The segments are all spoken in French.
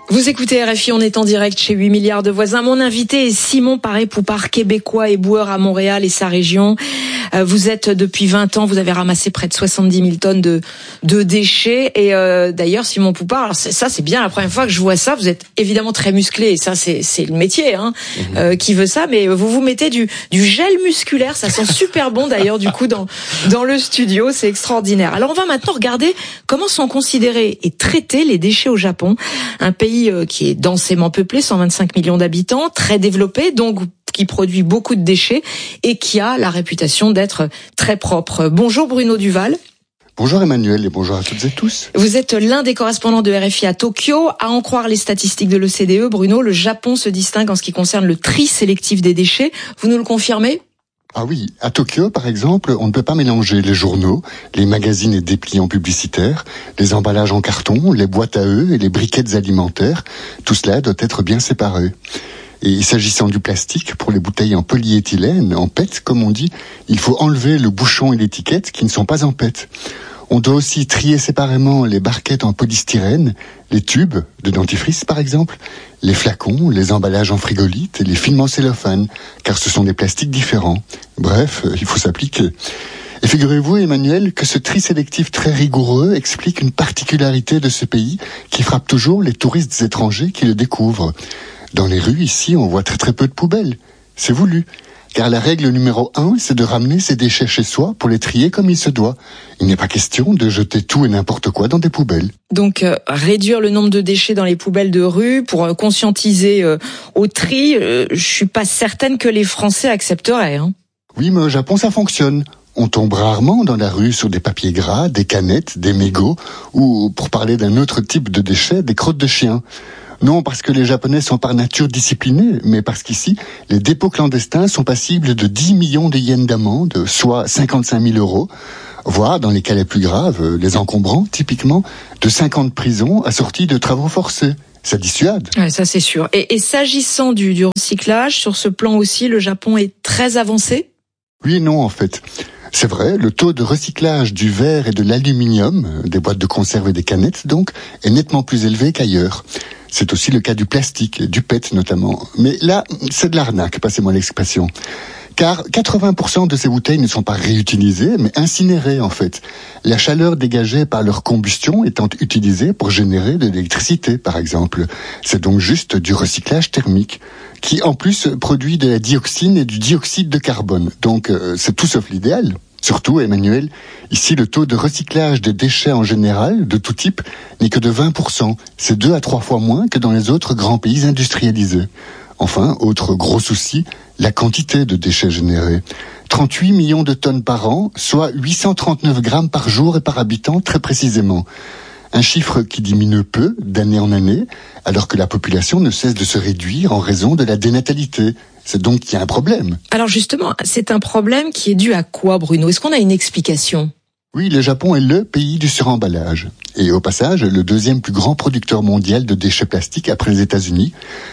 Vous écoutez RFI, on est en direct chez 8 milliards de voisins. Mon invité est Simon Paré-Poupard, québécois et boueur à Montréal et sa région. Vous êtes depuis 20 ans, vous avez ramassé près de 70 000 tonnes de déchets. Et d'ailleurs, Simon Poupard, alors ça c'est bien la première fois que je vois ça. Vous êtes évidemment très musclé et ça c'est le métier qui veut ça. Mais vous mettez du gel musculaire, ça sent super bon d'ailleurs du coup dans le studio, c'est extraordinaire. Alors on va maintenant regarder comment sont considérés et traités les déchets au Japon, un pays qui est densément peuplé, 125 millions d'habitants, très développé, donc qui produit beaucoup de déchets et qui a la réputation d'être très propre. Bonjour Bruno Duval. Bonjour Emmanuel et bonjour à toutes et tous. Vous êtes l'un des correspondants de RFI à Tokyo. À en croire les statistiques de l'OCDE, Bruno, le Japon se distingue en ce qui concerne le tri sélectif des déchets. Vous nous le confirmez ? Ah oui, à Tokyo, par exemple, on ne peut pas mélanger les journaux, les magazines et dépliants publicitaires, les emballages en carton, les boîtes à œufs et les briquettes alimentaires. Tout cela doit être bien séparé. Et s'agissant du plastique, pour les bouteilles en polyéthylène, en PET, comme on dit, il faut enlever le bouchon et l'étiquette qui ne sont pas en PET. On doit aussi trier séparément les barquettes en polystyrène, les tubes de dentifrice par exemple, les flacons, les emballages en frigolite et les films en cellophane, car ce sont des plastiques différents. Bref, il faut s'appliquer. Et figurez-vous, Emmanuel, que ce tri sélectif très rigoureux explique une particularité de ce pays qui frappe toujours les touristes étrangers qui le découvrent. Dans les rues, ici, on voit très peu de poubelles. C'est voulu. Car la règle numéro 1, c'est de ramener ses déchets chez soi pour les trier comme il se doit. Il n'est pas question de jeter tout et n'importe quoi dans des poubelles. Donc, réduire le nombre de déchets dans les poubelles de rue pour conscientiser au tri, je suis pas certaine que les Français accepteraient. Oui, mais au Japon, ça fonctionne. On tombe rarement dans la rue sur des papiers gras, des canettes, des mégots, ou, pour parler d'un autre type de déchets, des crottes de chiens. Non, parce que les Japonais sont par nature disciplinés, mais parce qu'ici, les dépôts clandestins sont passibles de 10 millions de yens d'amende, soit 55 000 €, voire, dans les cas les plus graves, les encombrants, typiquement, de 5 ans de prison assortis de travaux forcés. Ça dissuade. Ouais, ça c'est sûr. Et s'agissant du recyclage, sur ce plan aussi, le Japon est très avancé ? Oui et non, en fait. C'est vrai, le taux de recyclage du verre et de l'aluminium, des boîtes de conserve et des canettes donc, est nettement plus élevé qu'ailleurs. C'est aussi le cas du plastique, du PET notamment. Mais là, c'est de l'arnaque, passez-moi l'expression. Car 80% de ces bouteilles ne sont pas réutilisées, mais incinérées en fait. La chaleur dégagée par leur combustion étant utilisée pour générer de l'électricité, par exemple. C'est donc juste du recyclage thermique, qui en plus produit de la dioxine et du dioxyde de carbone. Donc c'est tout sauf l'idéal. Surtout, Emmanuel, ici le taux de recyclage des déchets en général, de tout type, n'est que de 20%. C'est 2 à 3 fois moins que dans les autres grands pays industrialisés. Enfin, autre gros souci, la quantité de déchets générés. 38 millions de tonnes par an, soit 839 grammes par jour et par habitant, très précisément. Un chiffre qui diminue peu, d'année en année, alors que la population ne cesse de se réduire en raison de la dénatalité. C'est donc qu'il y a un problème. Alors justement, c'est un problème qui est dû à quoi, Bruno ? Est-ce qu'on a une explication ? Oui, le Japon est le pays du suremballage. Et au passage, le deuxième plus grand producteur mondial de déchets plastiques après les États-Unis,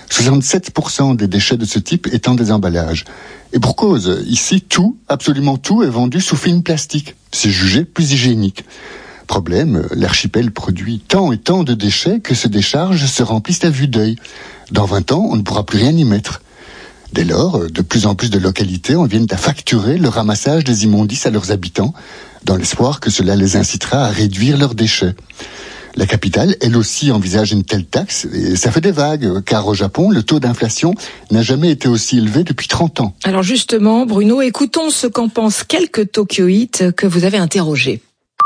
67% des déchets de ce type étant des emballages. Et pour cause, ici, tout, absolument tout, est vendu sous film plastique. C'est jugé plus hygiénique. Problème, l'archipel produit tant et tant de déchets que ces décharges se remplissent à vue d'œil. Dans 20 ans, on ne pourra plus rien y mettre. Dès lors, de plus en plus de localités en viennent à facturer le ramassage des immondices à leurs habitants, dans l'espoir que cela les incitera à réduire leurs déchets. La capitale, elle aussi, envisage une telle taxe, et ça fait des vagues, car au Japon, le taux d'inflation n'a jamais été aussi élevé depuis 30 ans. Alors justement, Bruno, écoutons ce qu'en pensent quelques Tokyoïtes que vous avez interrogés.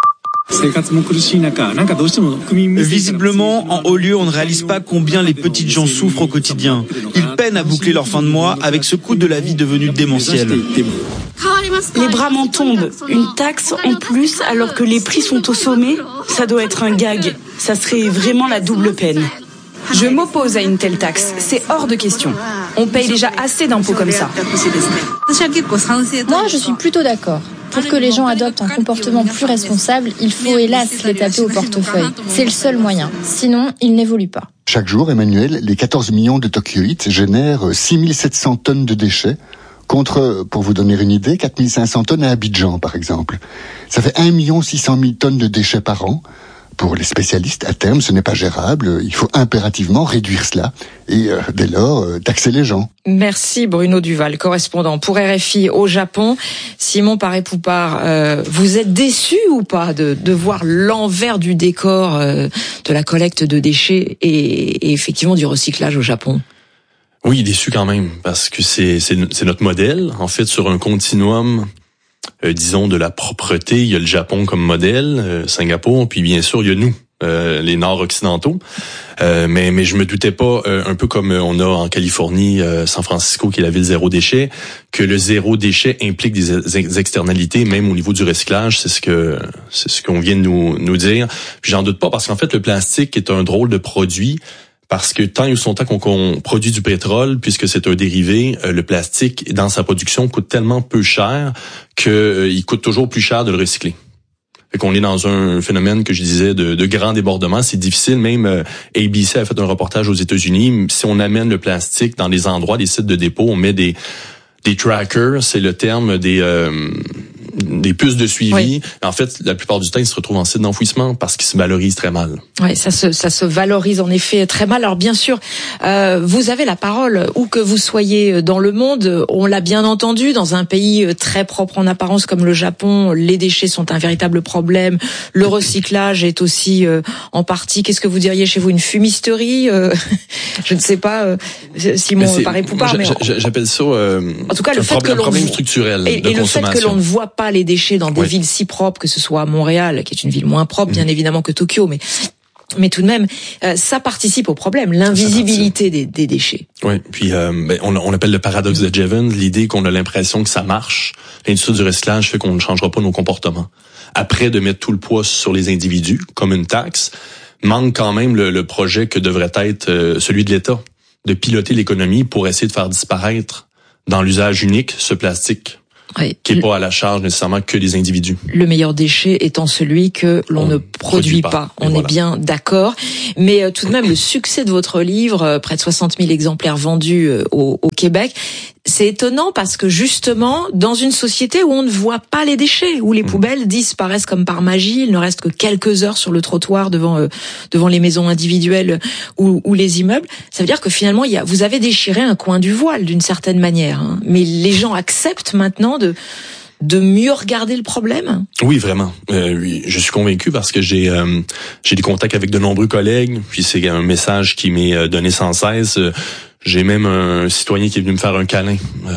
Visiblement, en haut lieu, on ne réalise pas combien les petites gens souffrent au quotidien. Ils peinent à boucler leur fin de mois avec ce coût de la vie devenu démentiel. Les bras m'en tombent. Une taxe en plus alors que les prix sont au sommet, ça doit être un gag. Ça serait vraiment la double peine. Je m'oppose à une telle taxe. C'est hors de question. On paye déjà assez d'impôts comme ça. Moi, je suis plutôt d'accord. Pour que les gens adoptent un comportement plus responsable, il faut hélas les taper au portefeuille. C'est le seul moyen. Sinon, ils n'évoluent pas. Chaque jour, Emmanuel, les 14 millions de Tokyoïtes génèrent 6700 tonnes de déchets, contre, pour vous donner une idée, 4500 tonnes à Abidjan, par exemple. Ça fait 1 600 000 tonnes de déchets par an, Pour les spécialistes, à terme, ce n'est pas gérable. Il faut impérativement réduire cela et, dès lors, taxer les gens. Merci Bruno Duval, correspondant pour RFI au Japon. Simon Paré-Poupard, vous êtes déçu ou pas de voir l'envers du décor de la collecte de déchets et effectivement du recyclage au Japon? Oui, déçu quand même, parce que c'est notre modèle. En fait, sur un continuum, disons, de la propreté, il y a le Japon comme modèle, Singapour, puis bien sûr, il y a nous, les Nord-Occidentaux. Mais je me doutais pas, un peu comme on a en Californie, San Francisco, qui est la ville zéro déchet, que le zéro déchet implique des externalités, même au niveau du recyclage. C'est ce qu'on vient de nous dire. Puis j'en doute pas, parce qu'en fait, le plastique est un drôle de produit. Parce que tant et aussi longtemps qu'on produit du pétrole, puisque c'est un dérivé, le plastique, dans sa production, coûte tellement peu cher qu'il coûte toujours plus cher de le recycler. Fait qu'on est dans un phénomène que je disais de grand débordement. C'est difficile. Même ABC a fait un reportage aux États-Unis. Si on amène le plastique dans des endroits, des sites de dépôt, on met des trackers, c'est le terme des puces de suivi. Oui. En fait, la plupart du temps, ils se retrouvent en site d'enfouissement parce qu'ils se valorisent très mal. Oui, ça se valorise en effet très mal. Alors bien sûr, vous avez la parole, où que vous soyez dans le monde, on l'a bien entendu, dans un pays très propre en apparence comme le Japon, les déchets sont un véritable problème. Le recyclage est aussi en partie, qu'est-ce que vous diriez chez vous, une fumisterie je ne sais pas, Simon Paré-Poupard. J'appelle ça en tout cas, un problème structurel de consommation. Et le fait que l'on ne voit pas les déchets dans des villes si propres, que ce soit à Montréal, qui est une ville moins propre, bien évidemment, que Tokyo, mais tout de même, ça participe au problème, l'invisibilité des déchets. Oui, puis on appelle le paradoxe de Jevons, l'idée qu'on a l'impression que ça marche. L'industrie du recyclage fait qu'on ne changera pas nos comportements. Après, de mettre tout le poids sur les individus, comme une taxe, manque quand même le projet que devrait être celui de l'État, de piloter l'économie pour essayer de faire disparaître dans l'usage unique ce plastique. Oui, qui est pas à la charge nécessairement que des individus. Le meilleur déchet étant celui que l'on ne produit pas. On est bien d'accord. Mais tout de même, le succès de votre livre, près de 60 000 exemplaires vendus au Québec, c'est étonnant parce que justement, dans une société où on ne voit pas les déchets, où les poubelles disparaissent comme par magie, il ne reste que quelques heures sur le trottoir devant les maisons individuelles ou les immeubles, ça veut dire que finalement, vous avez déchiré un coin du voile d'une certaine manière. Hein. Mais les gens acceptent maintenant de mieux regarder le problème? Oui, vraiment. Je suis convaincu parce que j'ai des contacts avec de nombreux collègues, puis c'est un message qui m'est donné sans cesse. J'ai même un citoyen qui est venu me faire un câlin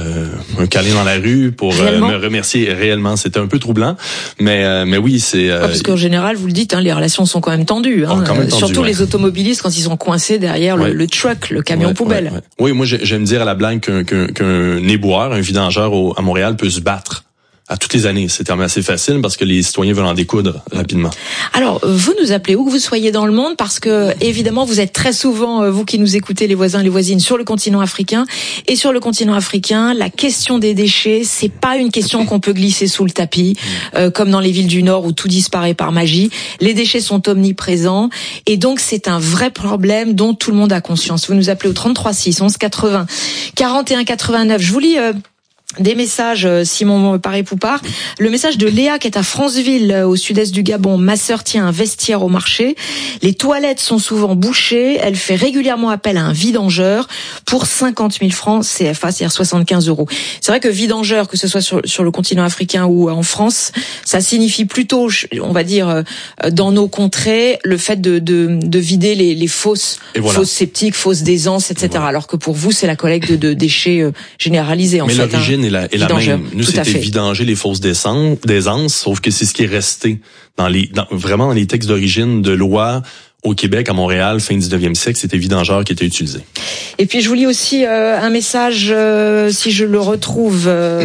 dans la rue pour me remercier réellement. C'était un peu troublant, mais oui, c'est. Parce qu'en général, vous le dites, les relations sont quand même tendues. Surtout les automobilistes quand ils sont coincés derrière le truck, le camion poubelle. Ouais. Oui, moi j'aime dire à la blague qu'un éboueur, un vidangeur à Montréal peut se battre à toutes les années. C'est assez facile parce que les citoyens veulent en découdre rapidement. Alors, vous nous appelez où que vous soyez dans le monde, parce que évidemment, vous êtes très souvent, vous qui nous écoutez, les voisins, les voisines, sur le continent africain. Et sur le continent africain, la question des déchets, c'est pas une question qu'on peut glisser sous le tapis, comme dans les villes du Nord où tout disparaît par magie. Les déchets sont omniprésents et donc c'est un vrai problème dont tout le monde a conscience. Vous nous appelez au 33 6 11 80 41 89. Je vous lis des messages, Simon Paré-Poupard. Le message de Léa qui est à Franceville, au sud-est du Gabon. Ma sœur tient un vestiaire au marché. Les toilettes sont souvent bouchées. Elle fait régulièrement appel à un vidangeur pour 50 000 francs CFA, c'est-à-dire 75 €. C'est vrai que vidangeur, que ce soit sur le continent africain ou en France, ça signifie plutôt, on va dire, dans nos contrées, le fait de vider les fosses sceptiques, fausses d'aisance, etc. Voilà. Alors que pour vous, c'est la collecte de déchets généralisée, en fait. Mais l'origine est la même. Nous, c'était vidanger les fosses d'aisance, sauf que c'est ce qui est resté vraiment dans les textes d'origine de loi au Québec, à Montréal, fin 19e siècle, c'était vidangeur qui était utilisé. Et puis je vous lis aussi un message, si je le retrouve,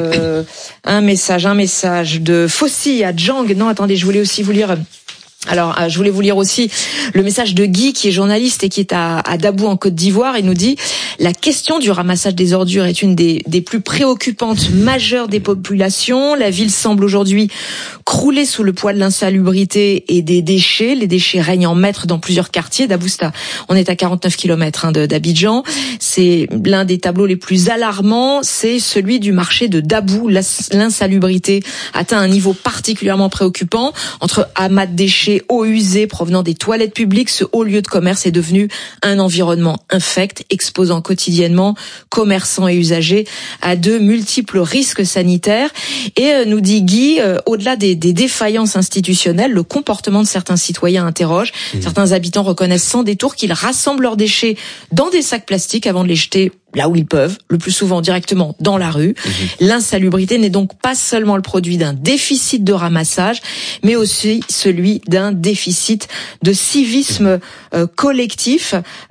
un message de Fossi à Djang. Non, attendez, je voulais aussi vous lire. Alors, je voulais vous lire aussi le message de Guy, qui est journaliste et qui est à Dabou en Côte d'Ivoire. Il nous dit: La question du ramassage des ordures est une des plus préoccupantes majeures des populations. La ville semble aujourd'hui crouler sous le poids de l'insalubrité et des déchets. Les déchets règnent en maître dans plusieurs quartiers d'Abousta. On est à 49 km d'Abidjan. C'est l'un des tableaux les plus alarmants, c'est celui du marché de Dabou. L'insalubrité atteint un niveau particulièrement préoccupant. Entre amas de déchets, eau usée provenant des toilettes publiques, ce haut lieu de commerce est devenu un environnement infect, exposant quotidiennement commerçants et usagers à de multiples risques sanitaires. Et nous dit Guy, au-delà des défaillances institutionnelles, le comportement de certains citoyens interroge. Certains habitants reconnaissent sans détour qu'ils rassemblent leurs déchets dans des sacs plastiques avant de les jeter là où ils peuvent, le plus souvent directement dans la rue. L'insalubrité n'est donc pas seulement le produit d'un déficit de ramassage, mais aussi celui d'un déficit de civisme collectif.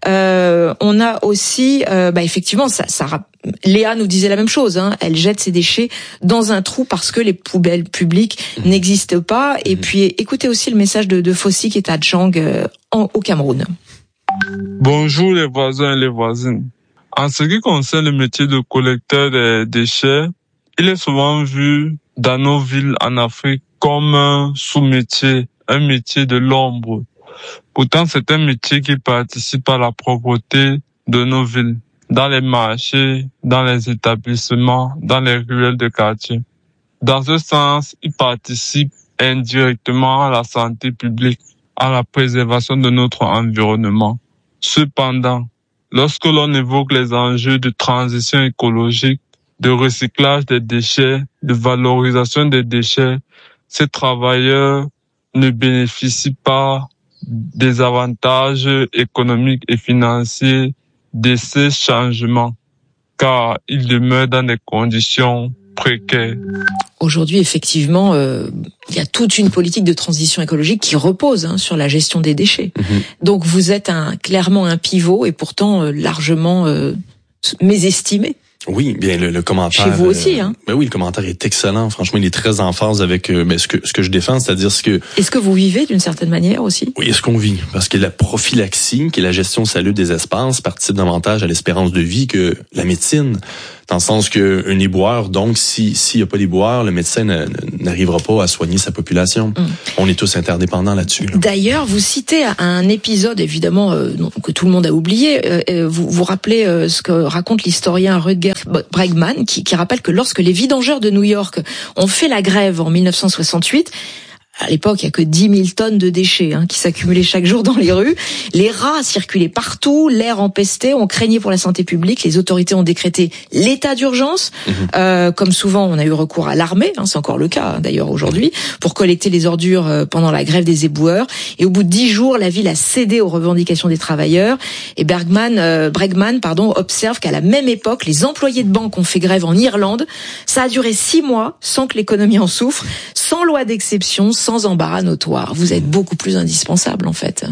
On a aussi, effectivement, Léa nous disait la même chose, elle jette ses déchets dans un trou parce que les poubelles publiques n'existent pas. Et puis écoutez aussi le message de Fossi qui est à Djang au Cameroun. Bonjour les voisins et les voisines. En ce qui concerne le métier de collecteur des déchets, il est souvent vu dans nos villes en Afrique comme un sous-métier, un métier de l'ombre. Pourtant, c'est un métier qui participe à la propreté de nos villes, dans les marchés, dans les établissements, dans les ruelles de quartier. Dans ce sens, il participe indirectement à la santé publique, à la préservation de notre environnement. Cependant, lorsque l'on évoque les enjeux de transition écologique, de recyclage des déchets, de valorisation des déchets, ces travailleurs ne bénéficient pas des avantages économiques et financiers de ces changements, car ils demeurent dans des conditions précaires. Aujourd'hui, effectivement, il y a toute une politique de transition écologique qui repose sur la gestion des déchets. Donc vous êtes clairement un pivot et pourtant largement mésestimé. Oui, bien le commentaire. Chez vous aussi, Ben oui, le commentaire est excellent. Franchement, il est très en phase avec ce que je défends, c'est-à-dire Est-ce que vous vivez d'une certaine manière aussi? Oui, est-ce qu'on vit? Parce que la prophylaxie, qui est la gestion salubre des espaces, participe davantage à l'espérance de vie que la médecine. Dans le sens que un éboueur, donc, s'il y a pas d'éboueur, le médecin n'arrivera pas à soigner sa population. On est tous interdépendants là-dessus. D'ailleurs, vous citez un épisode, évidemment, que tout le monde a oublié. Vous rappelez ce que raconte l'historien Rutger Bregman, qui rappelle que lorsque les vidangeurs de New York ont fait la grève en 1968, à l'époque, il y a que 10 000 tonnes de déchets qui s'accumulaient chaque jour dans les rues. Les rats circulaient partout, l'air empestait, on craignait pour la santé publique. Les autorités ont décrété l'état d'urgence. Comme souvent, on a eu recours à l'armée, c'est encore le cas d'ailleurs aujourd'hui, pour collecter les ordures pendant la grève des éboueurs. Et au bout de 10 jours, la ville a cédé aux revendications des travailleurs. Et Bregman observe qu'à la même époque, les employés de banque ont fait grève en Irlande. Ça a duré 6 mois sans que l'économie en souffre, sans loi d'exception, sans embarras notoire. Vous êtes beaucoup plus indispensable, en fait.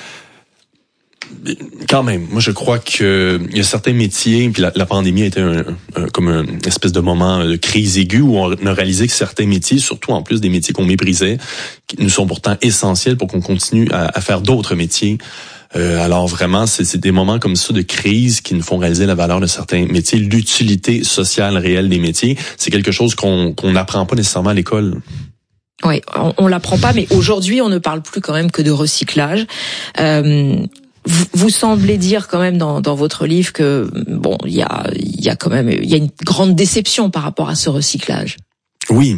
Quand même, moi je crois que il y a certains métiers, puis la pandémie a été comme une espèce de moment de crise aiguë où on a réalisé que certains métiers, surtout en plus des métiers qu'on méprisait, nous sont pourtant essentiels pour qu'on continue à faire d'autres métiers. Alors vraiment, c'est des moments comme ça de crise qui nous font réaliser la valeur de certains métiers, l'utilité sociale réelle des métiers. C'est quelque chose qu'on n'apprend pas nécessairement à l'école. Oui, on l'apprend pas, mais aujourd'hui, on ne parle plus quand même que de recyclage. Vous semblez dire quand même dans votre livre que il y a une grande déception par rapport à ce recyclage. Oui,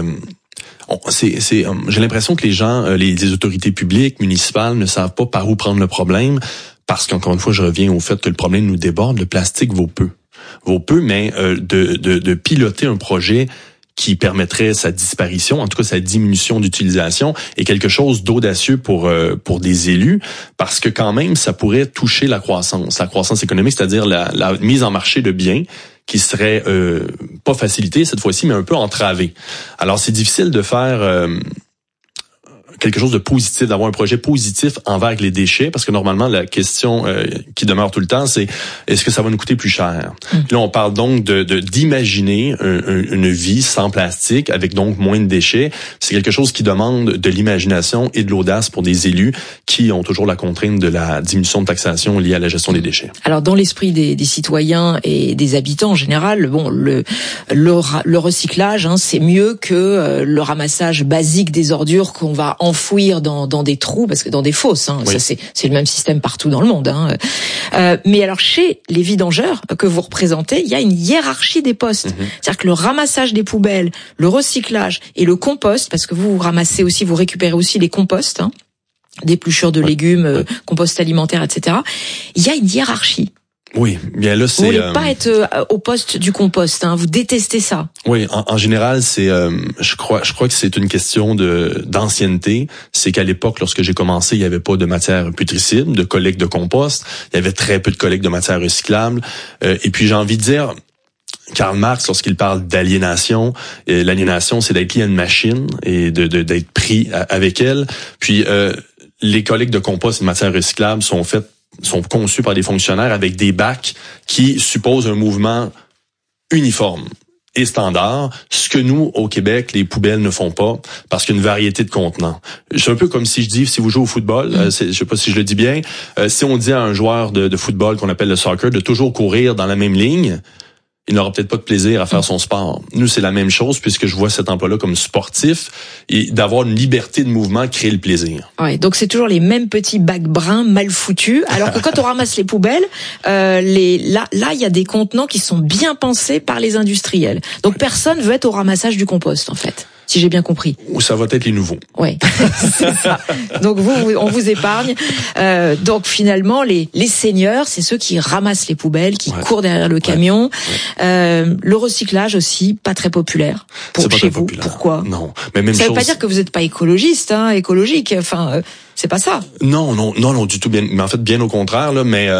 j'ai l'impression que les gens, les autorités publiques, municipales, ne savent pas par où prendre le problème, parce qu'encore une fois, je reviens au fait que le problème nous déborde. Le plastique vaut peu, mais de piloter un projet qui permettrait sa disparition, en tout cas sa diminution d'utilisation, est quelque chose d'audacieux pour des élus, parce que quand même, ça pourrait toucher la croissance économique, c'est-à-dire la mise en marché de biens qui serait pas facilitée cette fois-ci, mais un peu entravée. Alors, c'est difficile de faire quelque chose de positif, d'avoir un projet positif envers les déchets, parce que normalement la question qui demeure tout le temps, c'est est-ce que ça va nous coûter plus cher? Là, on parle donc d'imaginer une vie sans plastique avec donc moins de déchets. C'est quelque chose qui demande de l'imagination et de l'audace pour des élus qui ont toujours la contrainte de la diminution de taxation liée à la gestion des déchets. Alors dans l'esprit des citoyens et des habitants en général, bon, le recyclage, hein, c'est mieux que le ramassage basique des ordures qu'on va enfouir dans des trous, parce que dans des fosses, hein, oui. Ça c'est le même système partout dans le monde. Hein. Mais alors chez les vidangeurs que vous représentez, il y a une hiérarchie des postes. C'est-à-dire que le ramassage des poubelles, le recyclage et le compost, parce que vous ramassez aussi, vous récupérez aussi les composts, hein, d'épluchures de légumes, compost alimentaire, etc. Il y a une hiérarchie. Oui, bien là c'est. Vous voulez pas être au poste du compost, hein, vous détestez ça. Oui, en général c'est, je crois que c'est une question d'ancienneté. C'est qu'à l'époque, lorsque j'ai commencé, il y avait pas de matière putricible, de collecte de compost. Il y avait très peu de collecte de matière recyclable. Et puis j'ai envie de dire, Karl Marx, lorsqu'il parle d'aliénation, l'aliénation, c'est d'être lié à une machine et d'être pris avec elle. Puis les collectes de compost et de matière recyclable sont conçus par des fonctionnaires avec des bacs qui supposent un mouvement uniforme et standard, ce que nous, au Québec, les poubelles ne font pas, parce qu'il y a une variété de contenants. C'est un peu comme si je dis, si vous jouez au football, je sais pas si je le dis bien, si on dit à un joueur de football qu'on appelle le soccer de toujours courir dans la même ligne, il n'aura peut-être pas de plaisir à faire son sport. Nous, c'est la même chose, puisque je vois cet emploi-là comme sportif, et d'avoir une liberté de mouvement crée le plaisir. Ouais, donc c'est toujours les mêmes petits bacs bruns mal foutus, alors que quand on ramasse les poubelles, là, il y a des contenants qui sont bien pensés par les industriels. Donc personne veut être au ramassage du compost, en fait. Si j'ai bien compris. Ou ça va être les nouveaux. Ouais, c'est ça. Donc on vous épargne. Donc finalement, les seigneurs, c'est ceux qui ramassent les poubelles, qui courent derrière le camion. Le recyclage aussi, pas très populaire chez vous. Populaire. Pourquoi? Non, mais même ça veut pas dire que vous n'êtes pas écologiste, hein, écologique. Enfin, c'est pas ça. Non, du tout. Mais en fait, bien au contraire. Là, mais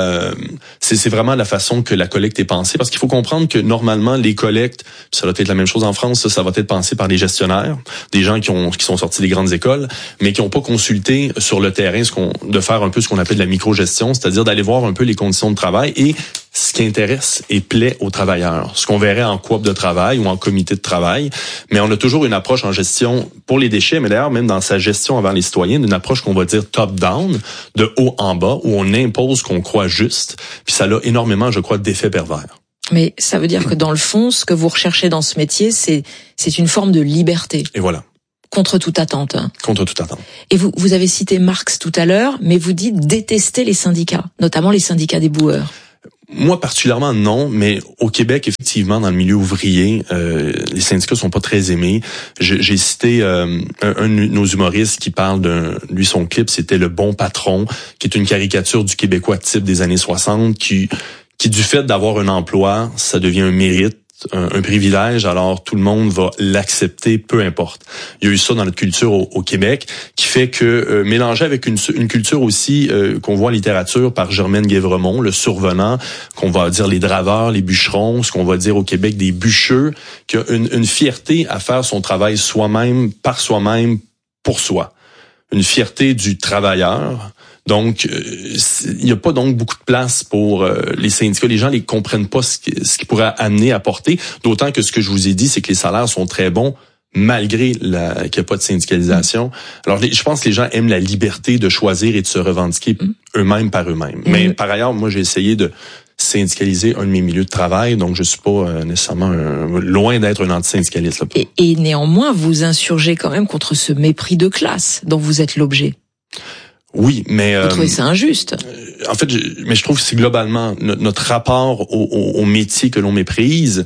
c'est vraiment la façon que la collecte est pensée, parce qu'il faut comprendre que normalement les collectes, ça doit être la même chose en France, ça va être pensé par des gestionnaires, des gens qui sont sortis des grandes écoles, mais qui n'ont pas consulté sur le terrain de faire un peu ce qu'on appelle de la microgestion, c'est-à-dire d'aller voir un peu les conditions de travail et ce qui intéresse et plaît aux travailleurs, ce qu'on verrait en coop de travail ou en comité de travail. Mais on a toujours une approche en gestion pour les déchets, mais d'ailleurs même dans sa gestion envers les citoyens, une approche qu'on va dire top-down, de haut en bas, où on impose qu'on croit juste, puis ça a énormément, je crois, d'effets pervers. Mais ça veut dire que dans le fond, ce que vous recherchez dans ce métier, c'est une forme de liberté. Et voilà. Contre toute attente. Contre toute attente. Et vous avez cité Marx tout à l'heure, mais vous dites détester les syndicats, notamment les syndicats des boueurs. Moi, particulièrement, non, mais au Québec, effectivement, dans le milieu ouvrier, les syndicats sont pas très aimés. J'ai cité un de nos humoristes qui parle lui, son clip, c'était Le Bon Patron, qui est une caricature du Québécois type des années 60, qui du fait d'avoir un emploi, ça devient un mérite, un privilège, alors tout le monde va l'accepter, peu importe. Il y a eu ça dans notre culture au Québec, qui fait que mélangé avec une culture aussi qu'on voit en littérature par Germaine Guévremont, le survenant, qu'on va dire les draveurs, les bûcherons, ce qu'on va dire au Québec des bûcheux, qui a une fierté à faire son travail soi-même, par soi-même, pour soi. Une fierté du travailleur. Donc, il n'y a pas donc beaucoup de place pour les syndicats. Les gens ne comprennent pas ce qui pourrait amener à porter. D'autant que ce que je vous ai dit, c'est que les salaires sont très bons malgré qu'il n'y a pas de syndicalisation. Alors, je pense que les gens aiment la liberté de choisir et de se revendiquer eux-mêmes par eux-mêmes. Mais par ailleurs, moi, j'ai essayé de syndicaliser un de mes milieux de travail, donc je suis pas nécessairement loin d'être un antisyndicaliste. Là. Et néanmoins, vous insurgez quand même contre ce mépris de classe dont vous êtes l'objet. Oui, mais vous trouvez ça injuste? En fait, je trouve que c'est globalement notre rapport au métier que l'on méprise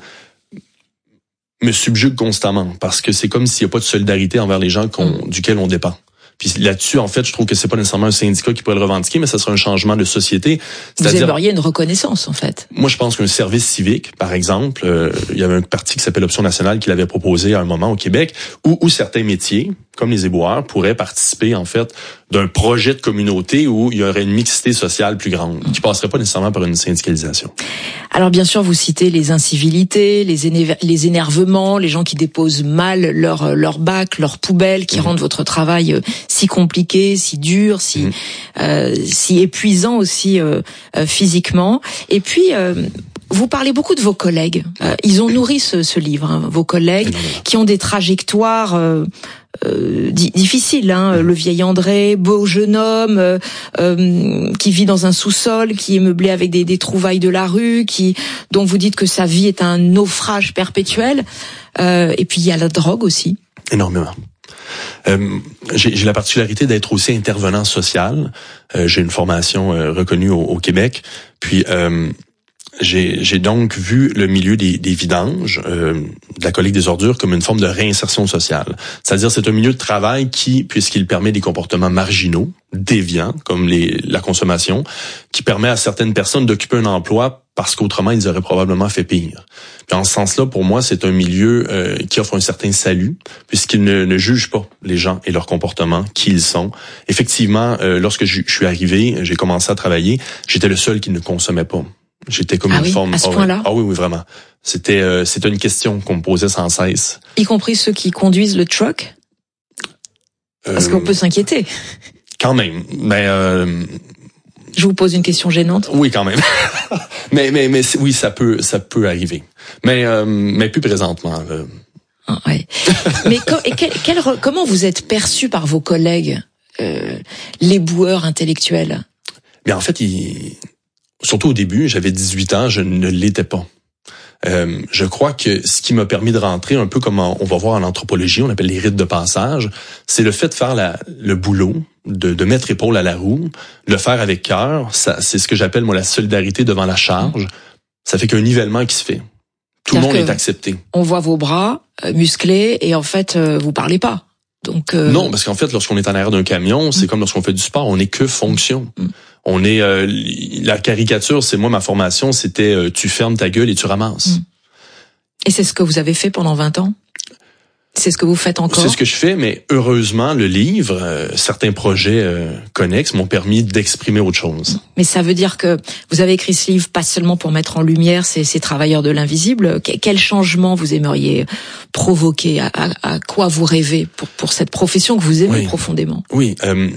me subjugue constamment, parce que c'est comme s'il n'y a pas de solidarité envers les gens duquel on dépend. Puis là-dessus, en fait, je trouve que c'est pas nécessairement un syndicat qui pourrait le revendiquer, mais ça serait un changement de société. Vous aimeriez une reconnaissance, en fait. Moi, je pense qu'un service civique, par exemple, il y avait un parti qui s'appelle Option nationale qui l'avait proposé à un moment au Québec, où certains métiers, comme les éboueurs, pourraient participer, en fait, d'un projet de communauté où il y aurait une mixité sociale plus grande, qui passerait pas nécessairement par une syndicalisation. Alors bien sûr, vous citez les incivilités, les énervements, les gens qui déposent mal leur bac, leur poubelle, qui rendent votre travail si compliqué, si dur, si épuisant aussi physiquement. Et puis vous parlez beaucoup de vos collègues. Ils ont nourri ce livre, hein, vos collègues, qui ont des trajectoires difficiles. Hein. Le vieil André, beau jeune homme, qui vit dans un sous-sol, qui est meublé avec des trouvailles de la rue, dont vous dites que sa vie est un naufrage perpétuel. Et puis il y a la drogue aussi. Énormément. J'ai la particularité d'être aussi intervenant social. J'ai une formation reconnue au Québec. Puis j'ai donc vu le milieu des vidanges, de la collecte des ordures, comme une forme de réinsertion sociale. C'est-à-dire, c'est un milieu de travail qui, puisqu'il permet des comportements marginaux, déviants, comme la consommation, qui permet à certaines personnes d'occuper un emploi parce qu'autrement, ils auraient probablement fait pire. Puis en ce sens-là, pour moi, c'est un milieu qui offre un certain salut, puisqu'il ne juge pas les gens et leur comportement, qui ils sont. Effectivement, lorsque je suis arrivé, j'ai commencé à travailler, j'étais le seul qui ne consommait pas. J'étais comme une forme. À ce point-là? Ah oui, vraiment. C'était une question qu'on me posait sans cesse. Y compris ceux qui conduisent le truck? Parce qu'on peut s'inquiéter. Quand même. Mais je vous pose une question gênante. Oui, quand même. mais oui, ça peut arriver. Mais plus présentement. Ah, ouais. Mais comment vous êtes perçu par vos collègues, les boueurs intellectuels? Bien, en fait, surtout au début, j'avais 18 ans, je ne l'étais pas. Je crois que ce qui m'a permis de rentrer, un peu comme on va voir en anthropologie, on appelle les rites de passage, c'est le fait de faire le boulot, de mettre épaule à la roue, le faire avec cœur. C'est ce que j'appelle moi la solidarité devant la charge. Ça fait qu'un nivellement qui se fait. Tout le monde est accepté. On voit vos bras musclés et en fait vous parlez pas. Donc non, parce qu'en fait, lorsqu'on est en arrière d'un camion, c'est comme lorsqu'on fait du sport, on n'est que fonction. On est la caricature, c'est moi ma formation, c'était tu fermes ta gueule et tu ramasses. Et c'est ce que vous avez fait pendant 20 ans? C'est ce que vous faites encore? C'est ce que je fais, mais heureusement, le livre, certains projets connexes m'ont permis d'exprimer autre chose. Mais ça veut dire que vous avez écrit ce livre pas seulement pour mettre en lumière ces travailleurs de l'invisible. Quel changement vous aimeriez provoquer? À quoi vous rêvez pour cette profession que vous aimez profondément? Oui,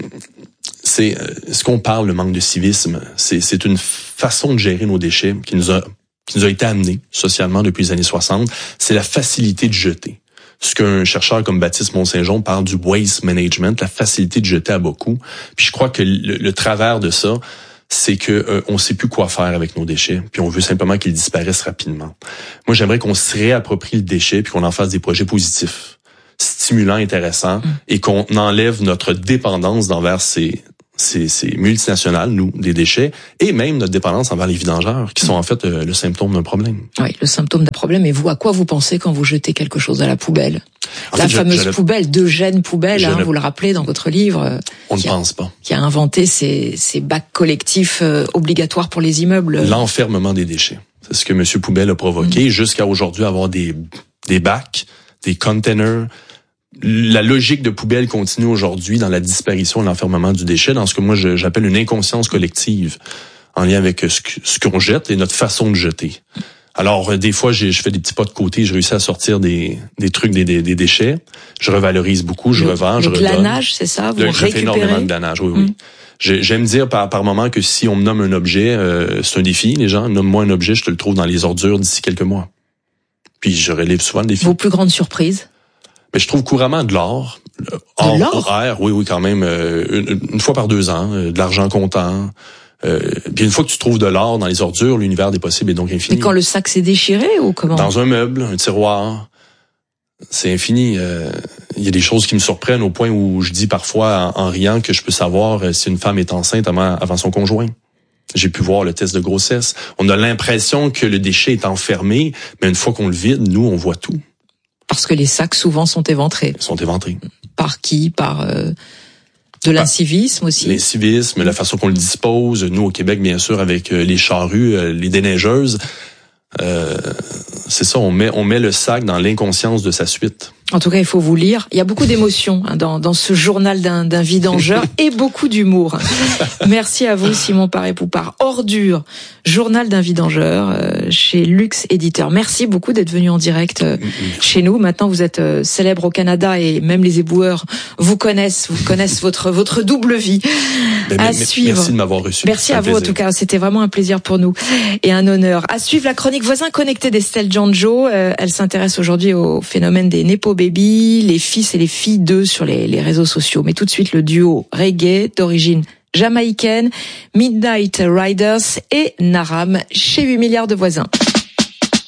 c'est ce qu'on parle, le manque de civisme. C'est une façon de gérer nos déchets qui nous a été amenée socialement depuis les années 60. C'est la facilité de jeter. Ce qu'un chercheur comme Baptiste Mont-Saint-Jean parle du waste management, la facilité de jeter à beaucoup. Puis je crois que le travers de ça, c'est que on sait plus quoi faire avec nos déchets, puis on veut simplement qu'ils disparaissent rapidement. Moi, j'aimerais qu'on se réapproprie le déchet puis qu'on en fasse des projets positifs, stimulants, intéressants, et qu'on enlève notre dépendance envers ces multinationales, nous, des déchets, et même notre dépendance envers les vidangeurs, qui sont en fait le symptôme d'un problème. Oui, le symptôme d'un problème. Et vous, à quoi vous pensez quand vous jetez quelque chose à la poubelle? La fameuse poubelle d'Eugène Poubelle, vous le rappelez dans votre livre. On ne pense pas. Qui a inventé ces bacs collectifs obligatoires pour les immeubles. L'enfermement des déchets. C'est ce que M. Poubelle a provoqué, jusqu'à aujourd'hui avoir des bacs, des containers. La logique de poubelle continue aujourd'hui dans la disparition et l'enfermement du déchet, dans ce que moi j'appelle une inconscience collective, en lien avec ce qu'on jette et notre façon de jeter. Alors, des fois, je fais des petits pas de côté, je réussis à sortir des trucs, des déchets. Je revalorise beaucoup, je revends, je redonne. Le glanage, c'est ça? Vous récupérez? Je fais énormément de glanage, oui. J'aime dire par moment que si on me nomme un objet, c'est un défi, les gens. Nomme-moi un objet, je te le trouve dans les ordures d'ici quelques mois. Puis je relève souvent le défi. Vos plus grandes surprises? Mais je trouve couramment de l'or. De l'or? Oui, quand même. Une fois par 2 ans, de l'argent comptant. Puis une fois que tu trouves de l'or dans les ordures, l'univers des possibles est donc infini. Mais quand le sac s'est déchiré ou comment? Dans un meuble, un tiroir. C'est infini. Il y a des choses qui me surprennent au point où je dis parfois en riant que je peux savoir si une femme est enceinte avant son conjoint. J'ai pu voir le test de grossesse. On a l'impression que le déchet est enfermé, mais une fois qu'on le vide, nous, on voit tout. Parce que les sacs, souvent, sont éventrés. Ils sont éventrés. Par qui? Par de l'incivisme aussi? L'incivisme, la façon qu'on le dispose. Nous, au Québec, bien sûr, avec les charrues, les déneigeuses. C'est ça, on met le sac dans l'inconscience de sa suite. En tout cas, il faut vous lire. Il y a beaucoup d'émotions dans ce journal d'un vidangeur et beaucoup d'humour. Merci à vous, Simon Paré-Poupart. Ordure, journal d'un vidangeur chez Luxe Éditeur. Merci beaucoup d'être venu en direct chez nous. Maintenant, vous êtes célèbre au Canada et même les éboueurs vous connaissent votre double vie. À suivre. Merci de m'avoir reçu. Merci à vous en tout cas. C'était vraiment un plaisir pour nous et un honneur. À suivre la chronique Voisins connectés d'Estelle Janjo. Elle s'intéresse aujourd'hui au phénomène des Nepo Baby, les fils et les filles d'eux sur les réseaux sociaux. Mais tout de suite, le duo reggae d'origine jamaïcaine, Midnight Riders et Naram chez 8 milliards de voisins.